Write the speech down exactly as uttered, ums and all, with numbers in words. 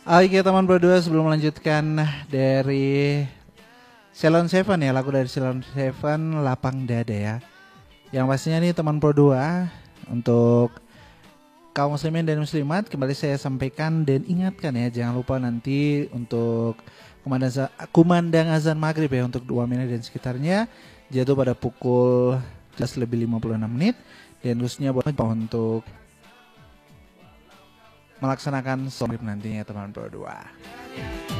Oke teman berdua, sebelum melanjutkan dari Ceylon Seven ya, lagu dari Ceylon Seven, Lapang Dada ya. Yang pastinya nih teman berdua, untuk kaum muslimin dan muslimat, kembali saya sampaikan dan ingatkan ya, jangan lupa nanti untuk kumandang, kumandang azan maghrib ya untuk dua menit dan sekitarnya jatuh pada pukul sebelas lebih lima puluh enam menit, dan khususnya buat untuk melaksanakan sholat nantinya teman berdua.